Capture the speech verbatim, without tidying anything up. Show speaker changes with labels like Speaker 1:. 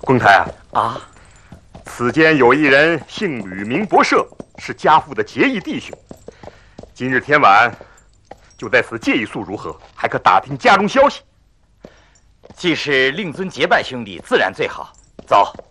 Speaker 1: 昆台啊，
Speaker 2: 啊，
Speaker 1: 此间有一人姓吕，名伯社，是家父的结义弟兄。今日天晚就在此借一宿如何？还可打听家中消息。
Speaker 2: 既是令尊结拜兄弟，自然最好。走。